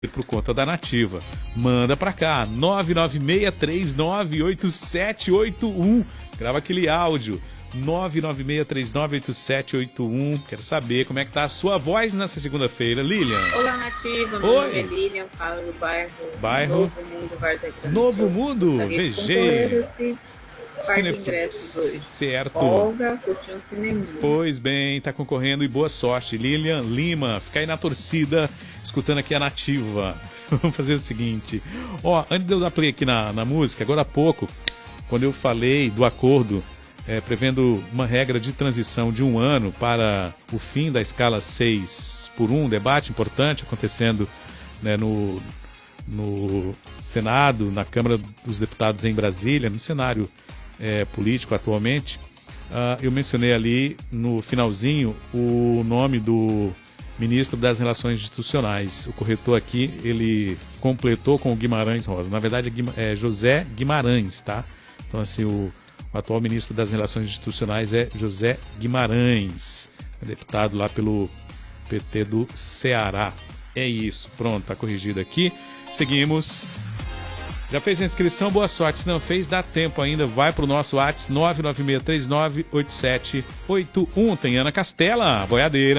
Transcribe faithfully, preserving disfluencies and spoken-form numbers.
por conta da Nativa. Manda pra cá, nove nove seis três nove oito sete oito um. Grava aquele áudio, nove nove seis três nove oito sete oito um. Quero saber como é que tá a sua voz nessa segunda-feira, Lilian. Olá, Nativa. Meu Oi. nome é Lilian, falo do bairro, bairro Novo Mundo, Várzea Grande. Novo Mundo, V G. Quarto ingressos hoje. Certo. Olga, curtiu um cineminha. Pois bem, tá concorrendo e boa sorte. Lilian Lima, fica aí na torcida, escutando aqui a Nativa. Vamos fazer o seguinte. Ó, antes de eu dar play aqui na, na música, agora há pouco, quando eu falei do acordo é, prevendo uma regra de transição de um ano para o fim da escala seis por um, debate importante acontecendo, né, no, no Senado, na Câmara dos Deputados em Brasília, no cenário é, político atualmente, uh, eu mencionei ali no finalzinho o nome do ministro das Relações Institucionais. O corretor aqui, ele completou com o Guimarães Rosa. Na verdade é José Guimarães, tá? Então assim, o, o atual ministro das Relações Institucionais é José Guimarães, é deputado lá pelo P T do Ceará. É isso, pronto, tá corrigido aqui. Seguimos. Já fez a inscrição? Boa sorte. Se não fez, dá tempo ainda. Vai pro nosso WhatsApp nove nove seis três nove oito sete oito um. Tem Ana Castela, boiadeira.